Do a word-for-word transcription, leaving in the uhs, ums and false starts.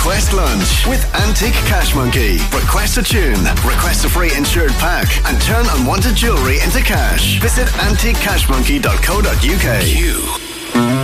Request lunch with Antique Cash Monkey. Request a tune, request a free insured pack, and turn unwanted jewellery into cash. Visit antique cash monkey dot co dot uk.